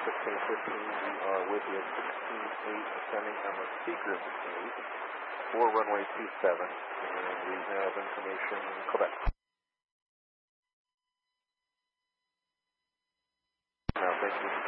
1515, we are with you at 16.8, ascending on the Seagram 8 for runway 27, and we have information Quebec. Now, thank you.